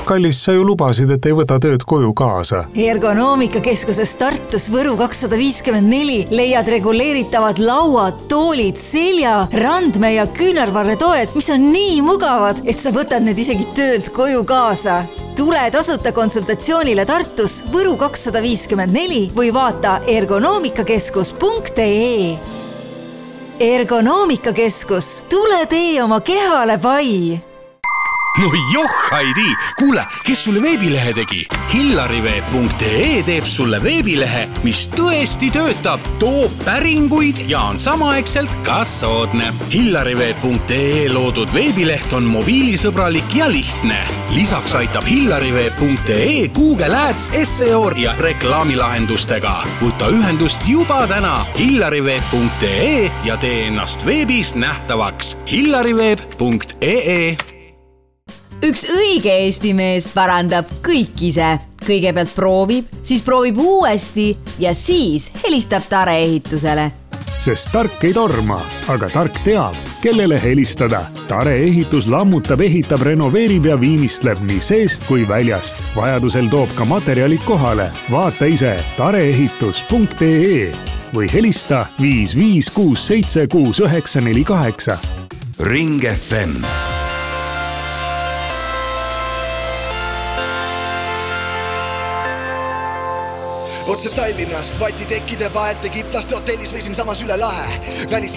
kallis, sa ju lubasid, et ei võta tööd koju kaasa. Ergonoomikakeskuses Tartus Võru 254 leiad reguleeritavad lauad, toolid, selja, randme ja küünarvarretoed, mis on nii mugavad, et sa võtad need isegi töölt koju kaasa. Tule tasuta konsultatsioonile Tartus Võru 254 või vaata ergonoomikakeskus.ee. Ergonoomikakeskus, tule tee oma kehale pai! No joh, Heidi! Kuule, kes sulle veebilehe tegi? Hillariveeb.ee teeb sulle veebilehe, mis tõesti töötab, toob päringuid ja on samaaegselt ka soodne. Hillariveeb.ee loodud veebileht on mobiilisõbralik ja lihtne. Lisaks aitab Hillariveeb.ee Google Ads, SEO ja reklaamilahendustega. Võta ühendust juba täna Hillariveeb.ee ja tee ennast veebis nähtavaks. Hillariveeb.ee. Üks õige Eesti mees parandab kõik ise. Kõigepealt proovib, siis proovib uuesti ja siis helistab Tare ehitusele. Sest tark ei torma, aga tark teab, kellele helistada. Tare ehitus lammutab, ehitab, renoveerib ja viimistleb nii seest kui väljast. Vajadusel toob ka materjalid kohale. Vaata ise tareehitus.ee või helista 55676948. Ring FM. Otse Tallinnast vatitekkide vahelt Egiptlaste hotellis või siinsamas üle lahe. Välismaa